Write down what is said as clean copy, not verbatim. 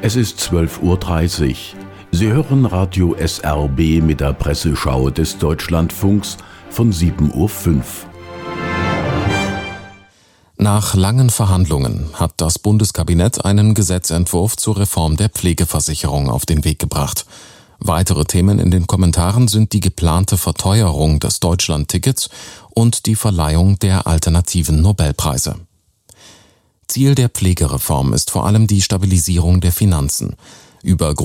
Es ist 12:30 Uhr. Sie hören Radio SRB mit der Presseschau des Deutschlandfunks von 7:05 Uhr. Nach langen Verhandlungen hat das Bundeskabinett einen Gesetzentwurf zur Reform der Pflegeversicherung auf den Weg gebracht. Weitere Themen in den Kommentaren sind die geplante Verteuerung des Deutschlandtickets und die Verleihung der alternativen Nobelpreise. Ziel der Pflegereform ist vor allem die Stabilisierung der Finanzen. Über